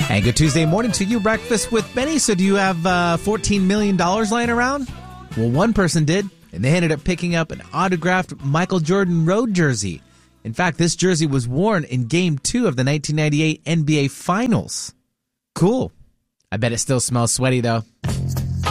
And good Tuesday morning to you. Breakfast with Benny. So do you have $14 million lying around? Well, one person did, and they ended up picking up an autographed Michael Jordan road jersey. In fact, this jersey was worn in Game 2 of the 1998 NBA Finals. Cool. I bet it still smells sweaty, though.